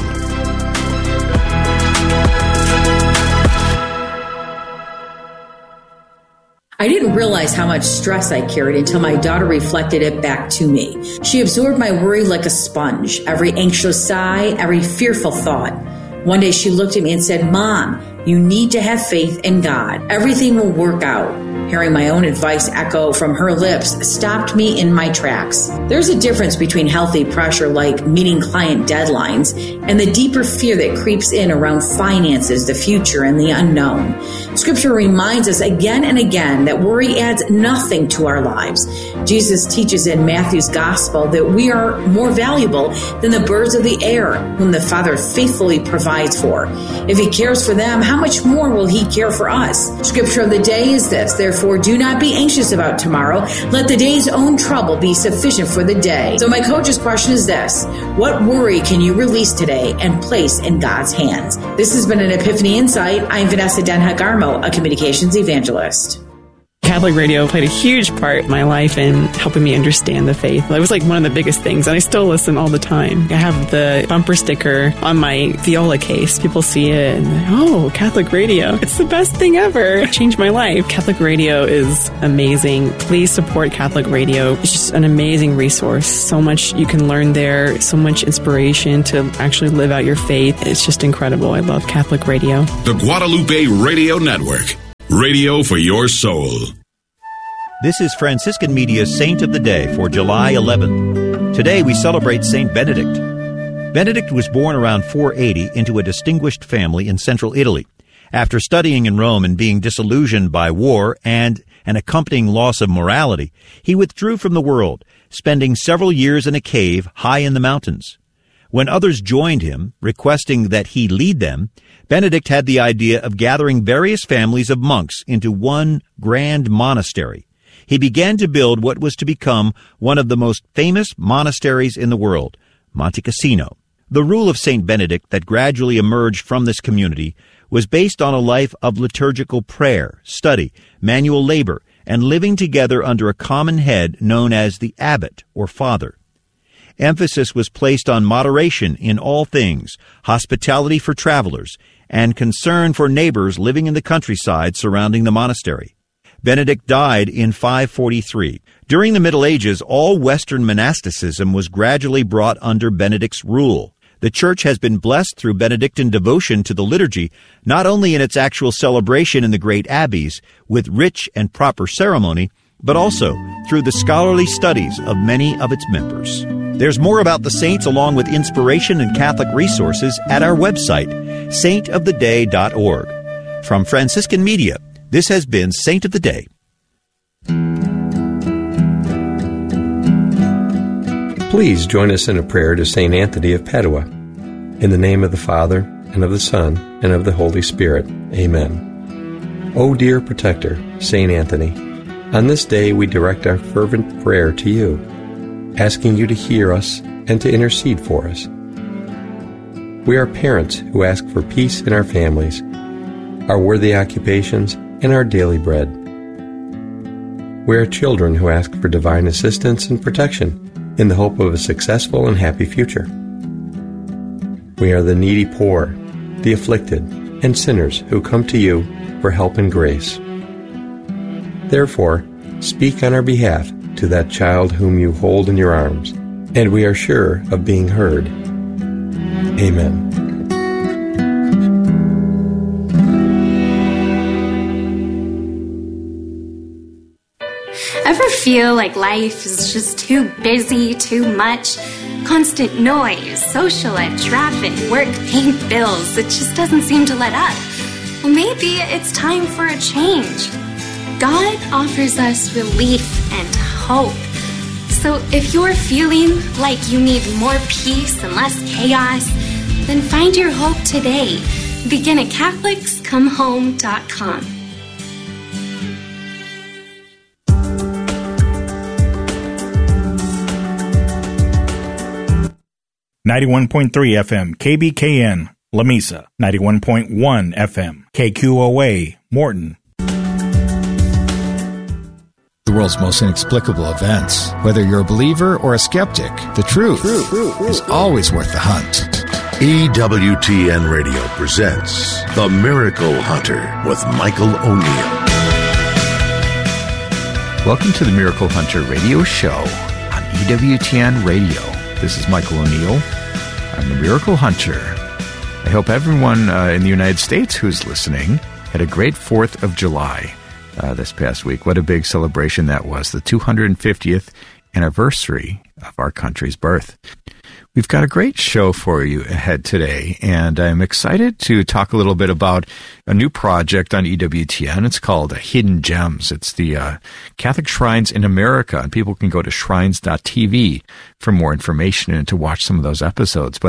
I didn't realize how much stress I carried until my daughter reflected it back to me. She absorbed my worry like a sponge, every anxious sigh, every fearful thought. One day she looked at me and said, "Mom, you need to have faith in God. Everything will work out." Hearing my own advice echo from her lips stopped me in my tracks. There's a difference between healthy pressure like meeting client deadlines and the deeper fear that creeps in around finances, the future, and the unknown. Scripture reminds us again and again that worry adds nothing to our lives. Jesus teaches in Matthew's Gospel that we are more valuable than the birds of the air, whom the Father faithfully provides for. If He cares for them, how much more will He care for us? Scripture of the day is this: therefore Therefore, do not be anxious about tomorrow. Let the day's own trouble be sufficient for the day. So my coach's question is this: what worry can you release today and place in God's hands? This has been an Epiphany Insight. I'm Vanessa Denhak-Garmo, a communications evangelist. Catholic radio played a huge part in my life in helping me understand the faith. It was like one of the biggest things, and I still listen all the time. I have the bumper sticker on my viola case. People see it and, oh, Catholic radio. It's the best thing ever. It changed my life. Catholic radio is amazing. Please support Catholic radio. It's just an amazing resource. So much you can learn there, so much inspiration to actually live out your faith. It's just incredible. I love Catholic radio. The Guadalupe Radio Network. Radio for your soul. This is Franciscan Media's Saint of the Day for July eleventh. Today we celebrate Saint Benedict. Benedict was born around four eighty into a distinguished family in central Italy. After studying in Rome and being disillusioned by war and an accompanying loss of morality, he withdrew from the world, spending several years in a cave high in the mountains. When others joined him, requesting that he lead them, Benedict had the idea of gathering various families of monks into one grand monastery. He began to build what was to become one of the most famous monasteries in the world, Monte Cassino. The rule of Saint Benedict that gradually emerged from this community was based on a life of liturgical prayer, study, manual labor, and living together under a common head known as the abbot or father. Emphasis was placed on moderation in all things, hospitality for travelers, and concern for neighbors living in the countryside surrounding the monastery. Benedict died in five forty-three. During the Middle Ages, all Western monasticism was gradually brought under Benedict's rule. The Church has been blessed through Benedictine devotion to the liturgy, not only in its actual celebration in the great abbeys, with rich and proper ceremony, but also through the scholarly studies of many of its members. There's more about the saints along with inspiration and Catholic resources at our website, saint of the day dot org. From Franciscan Media, this has been Saint of the Day. Please join us in a prayer to Saint Anthony of Padua. In the name of the Father, and of the Son, and of the Holy Spirit. Amen. O dear protector, Saint Anthony, on this day we direct our fervent prayer to you, asking you to hear us and to intercede for us. We are parents who ask for peace in our families, our worthy occupations, and our daily bread. We are children who ask for divine assistance and protection in the hope of a successful and happy future. We are the needy poor, the afflicted, and sinners who come to you for help and grace. Therefore, speak on our behalf to that child whom you hold in your arms, and we are sure of being heard. Amen. Ever feel like life is just too busy, too much? Constant noise, social life, traffic, work, paying bills. It just doesn't seem to let up. Well, maybe it's time for a change. God offers us relief and hope. So if you're feeling like you need more peace and less chaos, then find your hope today. Begin at Catholics Come Home dot com. ninety-one point three F M, K B K N, La Mesa. ninety-one point one F M, K Q O A, Morton. The world's most inexplicable events. Whether you're a believer or a skeptic, the truth, truth, truth is always worth the hunt. E W T N Radio presents The Miracle Hunter with Michael O'Neill. Welcome to the Miracle Hunter radio show on E W T N Radio. This is Michael O'Neill. I'm the Miracle Hunter. I hope everyone uh, in the United States who's listening had a great fourth of July uh, this past week. What a big celebration that was, the two hundred fiftieth anniversary of our country's birth. We've got a great show for you ahead today, and I'm excited to talk a little bit about a new project on E W T N. It's called Hidden Gems. It's the uh, Catholic Shrines in America, and people can go to shrines dot t v for more information and to watch some of those episodes. But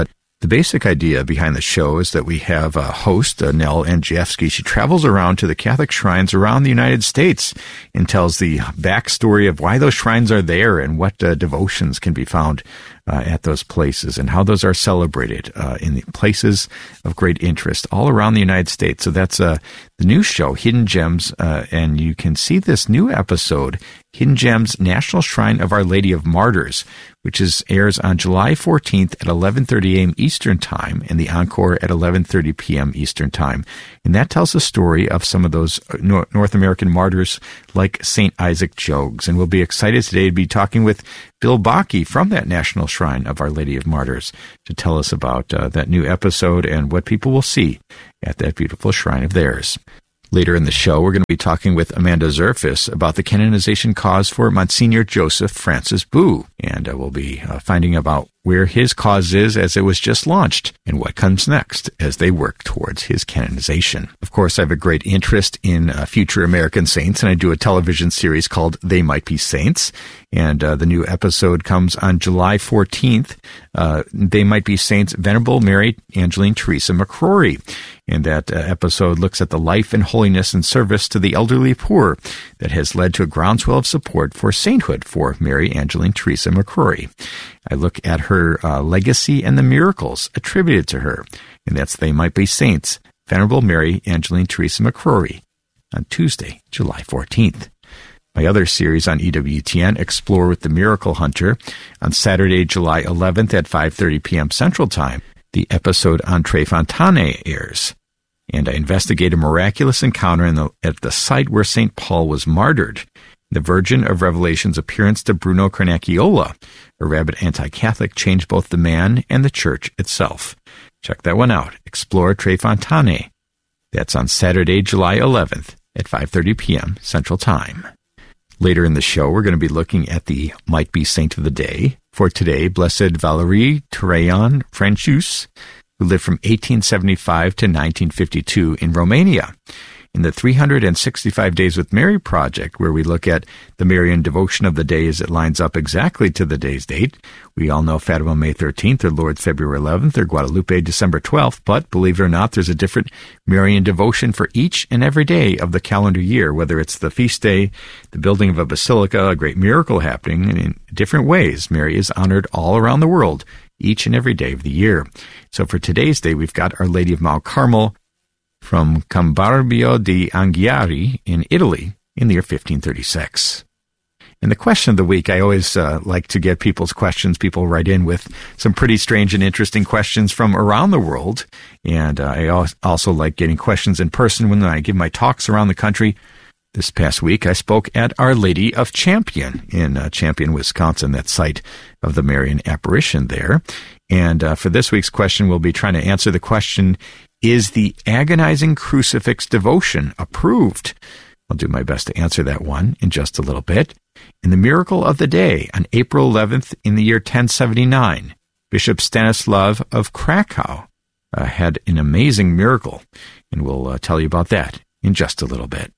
The basic idea behind the show is that we have a host, uh, Nell Andrzejewski. She travels around to the Catholic shrines around the United States and tells the backstory of why those shrines are there and what uh, devotions can be found uh, at those places and how those are celebrated uh, in the places of great interest all around the United States. So that's uh, the new show, Hidden Gems, uh, and you can see this new episode, Hidden Gems, National Shrine of Our Lady of Martyrs, which is airs on July fourteenth at eleven thirty a.m. Eastern Time, and the encore at eleven thirty p.m. Eastern Time. And that tells the story of some of those North American martyrs like Saint Isaac Jogues. And we'll be excited today to be talking with Bill Bakke from that National Shrine of Our Lady of Martyrs to tell us about uh, that new episode and what people will see at that beautiful shrine of theirs. Later in the show, we're going to be talking with Amanda Zerfis about the canonization cause for Monsignor Joseph Francis Boo. And uh, we'll be uh, finding about where his cause is as it was just launched and what comes next as they work towards his canonization. Of course, I have a great interest in uh, future American saints, and I do a television series called They Might Be Saints. And uh, the new episode comes on July fourteenth. Uh, They Might Be Saints, Venerable Mary Angeline Teresa McCrory. And that uh, episode looks at the life and holiness and service to the elderly poor that has led to a groundswell of support for sainthood for Mary Angeline Teresa McCrory. I look at her uh, legacy and the miracles attributed to her, and that's They Might Be Saints, Venerable Mary Angeline Teresa McCrory, on Tuesday, July fourteenth. My other series on E W T N, Explore with the Miracle Hunter, on Saturday, July eleventh at five thirty p.m. Central Time. The episode on Tre Fontane airs, and I investigate a miraculous encounter in the, at the site where Saint Paul was martyred. The Virgin of Revelation's appearance to Bruno Carnacchiola, a rabid anti-Catholic, changed both the man and the church itself. Check that one out. Explore Tre Fontane. That's on Saturday, July eleventh at five thirty p.m. Central Time. Later in the show, we're going to be looking at the Might Be Saint of the Day. For today, Blessed Valerie Traian Francius, who lived from eighteen seventy-five to nineteen fifty-two in Romania. In the three hundred sixty-five Days with Mary project, where we look at the Marian devotion of the day as it lines up exactly to the day's date. We all know Fatima May thirteenth, or Lourdes February eleventh, or Guadalupe December twelfth, but believe it or not, there's a different Marian devotion for each and every day of the calendar year, whether it's the feast day, the building of a basilica, a great miracle happening, and in different ways, Mary is honored all around the world, each and every day of the year. So for today's day, we've got Our Lady of Mount Carmel, from Cambarbio di Anghiari in Italy in the year fifteen thirty-six. And the question of the week, I always uh, like to get people's questions. People write in with some pretty strange and interesting questions from around the world. And uh, I also like getting questions in person when I give my talks around the country. This past week, I spoke at Our Lady of Champion in uh, Champion, Wisconsin, that site of the Marian apparition there. And uh, for this week's question, we'll be trying to answer the question, is the agonizing crucifix devotion approved? I'll do my best to answer that one in just a little bit. In the miracle of the day, on April eleventh in the year ten seventy-nine, Bishop Stanislav of Krakow uh, had an amazing miracle, and we'll uh, tell you about that in just a little bit.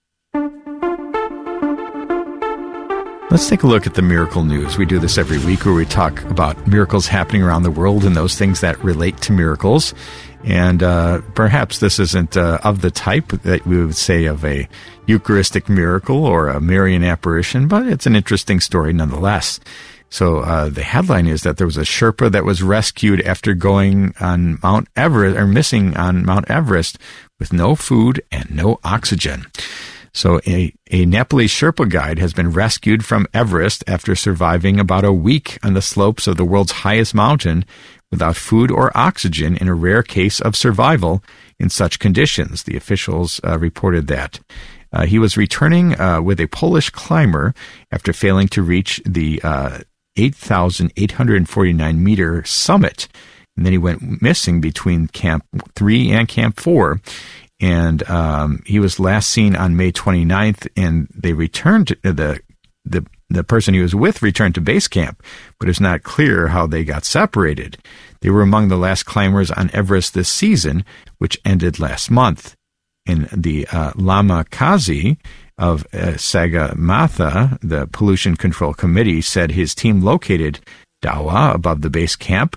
Let's take a look at the miracle news. We do this every week where we talk about miracles happening around the world and those things that relate to miracles. And uh, perhaps this isn't uh, of the type that we would say of a Eucharistic miracle or a Marian apparition, but it's an interesting story nonetheless. So uh, the headline is that there was a Sherpa that was rescued after going on Mount Everest, or missing on Mount Everest, with no food and no oxygen. So a, a Nepalese Sherpa guide has been rescued from Everest after surviving about a week on the slopes of the world's highest mountain without food or oxygen in a rare case of survival in such conditions. The officials uh, reported that. Uh, he was returning uh, with a Polish climber after failing to reach the uh, eight thousand eight hundred forty-nine meter summit. And then he went missing between Camp three and Camp four. And um, he was last seen on May twenty-ninth, and they returned to the the the person he was with returned to base camp, but it's not clear how they got separated. They were among the last climbers on Everest this season, which ended last month. And the uh, Lama Kazi of uh, Sagarmatha, the Pollution Control Committee, said his team located Dawa above the base camp,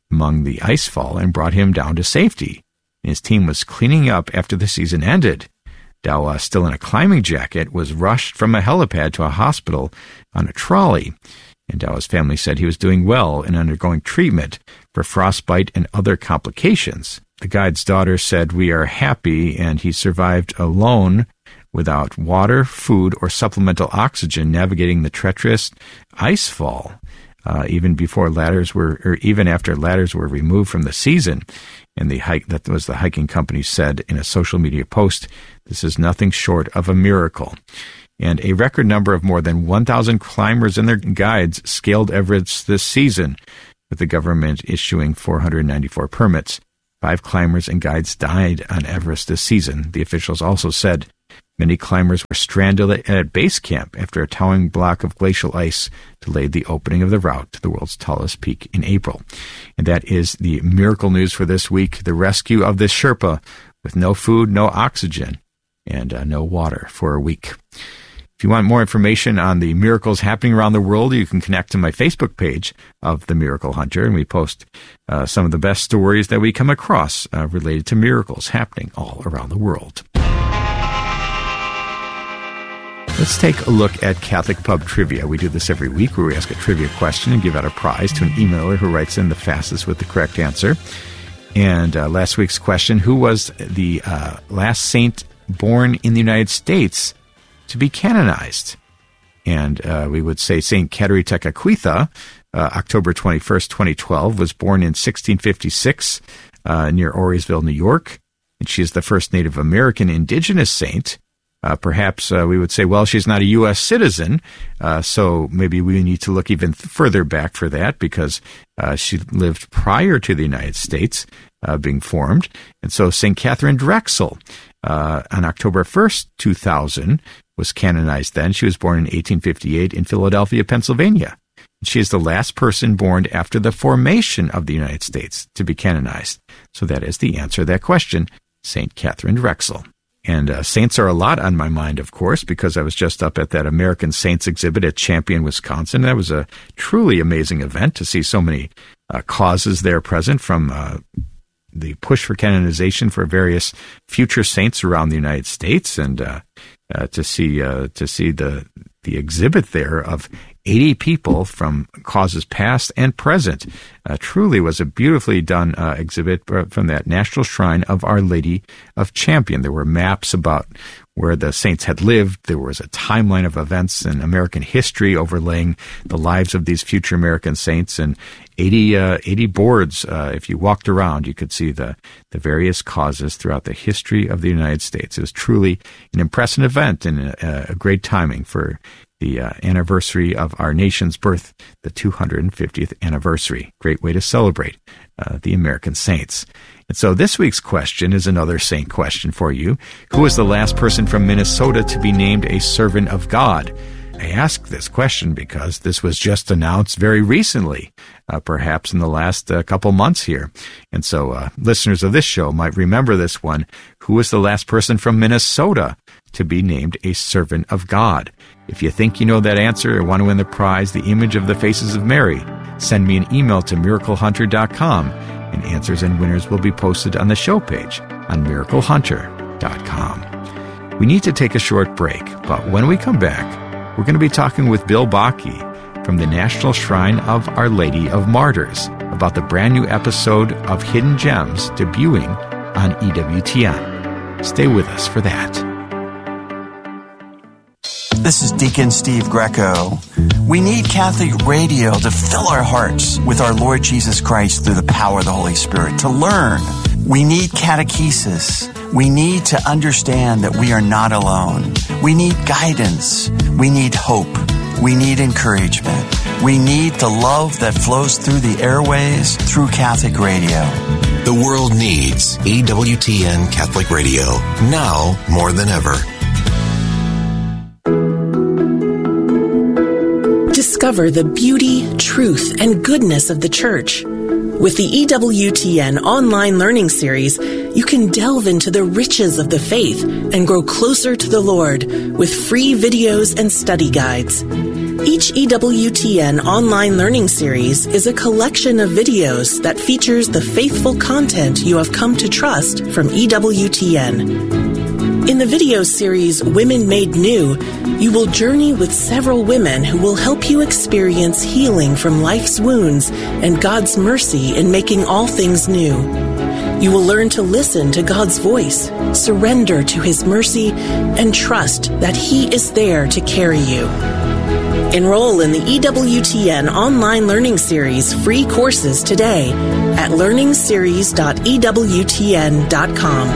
among the icefall and brought him down to safety. His team was cleaning up after the season ended. Dow, still in a climbing jacket, was rushed from a helipad to a hospital on a trolley. And Dow's family said he was doing well and undergoing treatment for frostbite and other complications. The guide's daughter said, "We are happy," and he survived alone without water, food, or supplemental oxygen, navigating the treacherous ice fall, uh, even before ladders were, or even after ladders were removed from the season. And the hike, that was the hiking company, said in a social media post, "This is nothing short of a miracle." And a record number of more than one thousand climbers and their guides scaled Everest this season, with the government issuing four hundred ninety-four permits. Five climbers and guides died on Everest this season. The officials also said many climbers were stranded at base camp after a towering block of glacial ice delayed the opening of the route to the world's tallest peak in April. And that is the miracle news for this week, the rescue of this Sherpa with no food, no oxygen, and uh, no water for a week. If you want more information on the miracles happening around the world, you can connect to my Facebook page of The Miracle Hunter, and we post uh, some of the best stories that we come across uh, related to miracles happening all around the world. Let's take a look at Catholic Pub Trivia. We do this every week where we ask a trivia question and give out a prize to an emailer who writes in the fastest with the correct answer. And uh, last week's question, who was the uh, last saint born in the United States to be canonized? And uh, we would say Saint Caterina Tekakwitha, uh, October twenty-first, twenty twelve, was born in sixteen fifty-six uh, near Auriesville, New York. And she is the first Native American indigenous saint. Uh, perhaps uh, we would say, well, she's not a U S citizen, uh, so maybe we need to look even th- further back for that, because uh, she lived prior to the United States uh, being formed. And so Saint Catherine Drexel, uh, on October first, two thousand, was canonized then. She was born in eighteen fifty-eight in Philadelphia, Pennsylvania. She is the last person born after the formation of the United States to be canonized. So that is the answer to that question, Saint Catherine Drexel. And uh, saints are a lot on my mind, of course, because I was just up at that American Saints exhibit at Champion, Wisconsin. That was a truly amazing event to see so many uh, causes there present, from uh, the push for canonization for various future saints around the United States, and uh, uh, to see uh, to see the the exhibit there of eighty people from causes past and present. Uh, truly was a beautifully done uh, exhibit from that National Shrine of Our Lady of Champion. There were maps about where the saints had lived. There was a timeline of events in American history overlaying the lives of these future American saints, and eighty, uh, eighty boards. Uh, if you walked around, you could see the, the various causes throughout the history of the United States. It was truly an impressive event and a, a great timing for the uh, anniversary of our nation's birth, the two hundred fiftieth anniversary. Great way to celebrate uh, the American saints. And so this week's question is another saint question for you. Who was the last person from Minnesota to be named a servant of God? I ask this question because this was just announced very recently, uh, perhaps in the last uh, couple months here. And so uh, listeners of this show might remember this one. Who was the last person from Minnesota to be named a servant of God? If you think you know that answer or want to win the prize, the image of the faces of Mary, send me an email to miracle hunter dot com, and answers and winners will be posted on the show page on miracle hunter dot com. We need to take a short break, but when we come back, we're going to be talking with Bill Bakke from the National Shrine of Our Lady of Martyrs about the brand new episode of Hidden Gems debuting on E W T N. Stay with us for that. This is Deacon Steve Greco. We need Catholic radio to fill our hearts with our Lord Jesus Christ through the power of the Holy Spirit, to learn. We need catechesis. We need to understand that we are not alone. We need guidance. We need hope. We need encouragement. We need the love that flows through the airways through Catholic radio. The world needs E W T N Catholic Radio now more than ever. Discover the beauty, truth, and goodness of the Church. With the E W T N online learning series, you can delve into the riches of the faith and grow closer to the Lord with free videos and study guides. Each E W T N online learning series is a collection of videos that features the faithful content you have come to trust from E W T N. In the video series Women Made New, you will journey with several women who will help you experience healing from life's wounds and God's mercy in making all things new. You will learn to listen to God's voice, surrender to His mercy, and trust that He is there to carry you. Enroll in the E W T N online learning series free courses today at learning series dot e w t n dot com.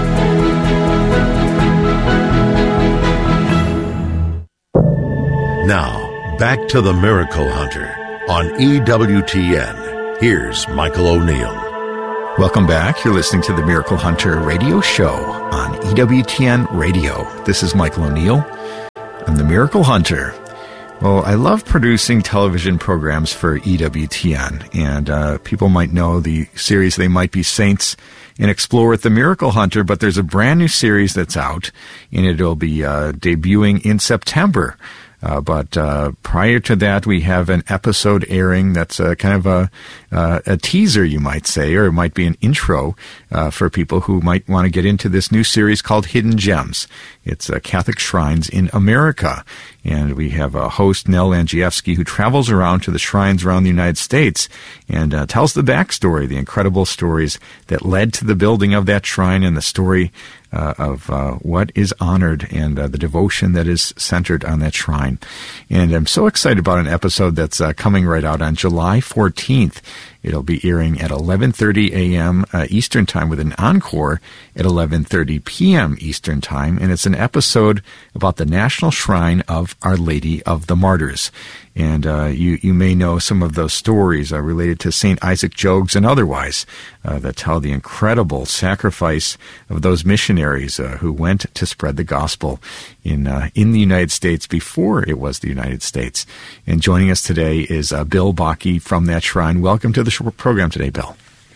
Now, back to the Miracle Hunter on E W T N. Here's Michael O'Neill. Welcome back. You're listening to the Miracle Hunter radio show on E W T N Radio. This is Michael O'Neill. I'm the Miracle Hunter. Well, I love producing television programs for E W T N, and uh, people might know the series They Might Be Saints and Explore with the Miracle Hunter, but there's a brand new series that's out, and it'll be uh, debuting in September. Uh, but uh, prior to that, we have an episode airing that's uh, kind of a, uh, a teaser, you might say, or it might be an intro uh, for people who might want to get into this new series called Hidden Gems. It's uh, Catholic Shrines in America. And we have a host, Nell Angievsky, who travels around to the shrines around the United States and uh, tells the backstory, the incredible stories that led to the building of that shrine and the story uh, of uh, what is honored and uh, the devotion that is centered on that shrine. And I'm so excited about an episode that's uh, coming right out on July fourteenth. It'll be airing at eleven thirty a.m. Uh, Eastern Time with an encore at eleven thirty p.m. Eastern Time. And it's an episode about the National Shrine of Our Lady of the Martyrs. And uh, you, you may know some of those stories uh, related to Saint Isaac Jogues and otherwise uh, that tell the incredible sacrifice of those missionaries uh, who went to spread the gospel in uh, in the United States before it was the United States. And joining us today is uh, Bill Bakke from that shrine. Welcome to the program today, Bill.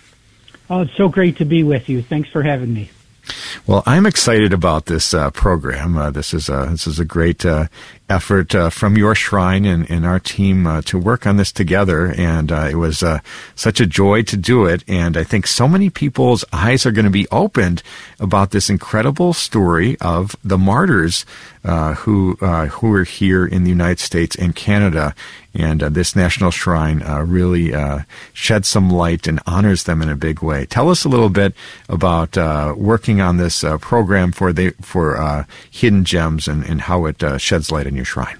Oh, it's so great to be with you. Thanks for having me. Well, I'm excited about this uh, program. Uh, this is a, this is a great uh, effort uh, from your shrine and, and our team uh, to work on this together, and uh, it was uh, such a joy to do it. And I think so many people's eyes are going to be opened about this incredible story of the martyrs uh, who uh, who are here in the United States and Canada. And uh, this National Shrine uh, really uh, sheds some light and honors them in a big way. Tell us a little bit about uh, working on this uh, program for the for uh, Hidden Gems and, and how it uh, sheds light on your shrine.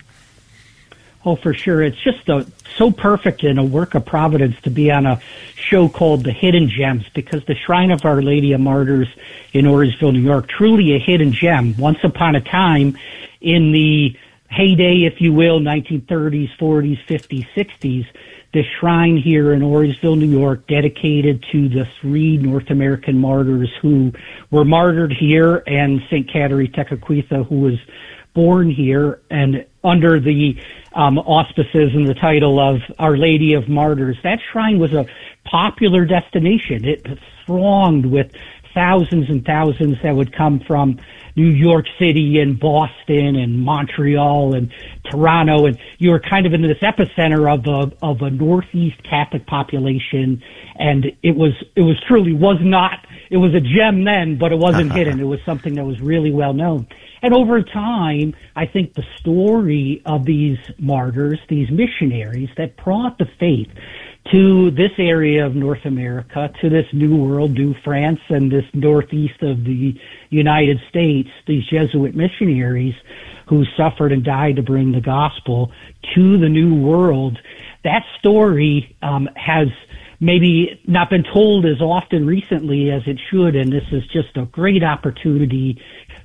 Oh, for sure. It's just a, so perfect and a work of providence to be on a show called The Hidden Gems, because the Shrine of Our Lady of Martyrs in Orangeville, New York, truly a hidden gem. Once upon a time in the heyday, if you will, nineteen thirties, forties, fifties, sixties, the shrine here in Orangeville, New York, dedicated to the three North American martyrs who were martyred here, and Saint Kateri Tekakwitha, who was born here, and under the um, auspices and the title of Our Lady of Martyrs. That shrine was a popular destination. It thronged with thousands and thousands that would come from New York City and Boston and Montreal and Toronto, and you were kind of in this epicenter of a of a Northeast Catholic population, and it was it was truly was not it was a gem then, but it wasn't hidden. It was something that was really well known. And over time, I think the story of these martyrs, these missionaries that brought the faith to this area of North America, to this New World, New France, and this northeast of the United States, these Jesuit missionaries who suffered and died to bring the gospel to the New World, that story um, has maybe not been told as often recently as it should, and this is just a great opportunity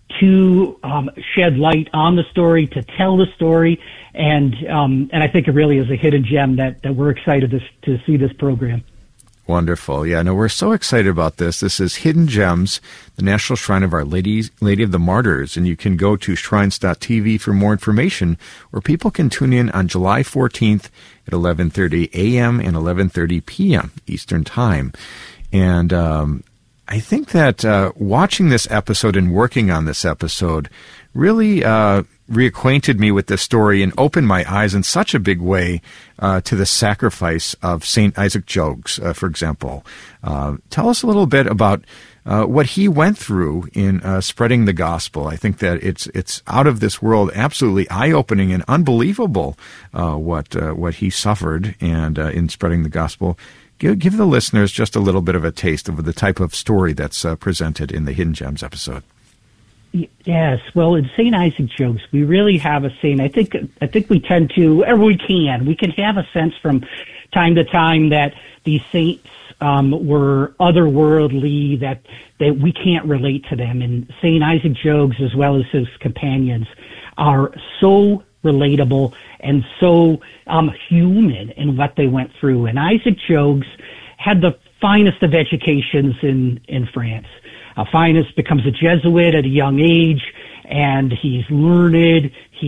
to um, shed light on the story, to tell the story, and um, and I think it really is a hidden gem that, that we're excited to, to see this program. Wonderful. Yeah, no, we're so excited about this. This is Hidden Gems, the National Shrine of Our Lady, Lady of the Martyrs, and you can go to shrines dot t v for more information, or people can tune in on July fourteenth at eleven thirty a.m. and eleven thirty p.m. Eastern Time. And um I think that uh, watching this episode and working on this episode really uh, reacquainted me with this story and opened my eyes in such a big way uh, to the sacrifice of Saint Isaac Jogues, uh, for example. Uh, tell us a little bit about uh, what he went through in uh, spreading the gospel. I think that it's it's out of this world, absolutely eye-opening and unbelievable uh, what uh, what he suffered and uh, in spreading the gospel. Give, give the listeners just a little bit of a taste of the type of story that's uh, presented in the Hidden Gems episode. Yes, well, in Saint Isaac Jogues, we really have a saint. I think I think we tend to, or we can, we can have a sense from time to time that these saints um, were otherworldly, that that we can't relate to them. And Saint Isaac Jogues, as well as his companions, are so relatable and so um, human in what they went through. And Isaac Jogues had the finest of educations in in France. Aquinas becomes a Jesuit at a young age, and he's learned, he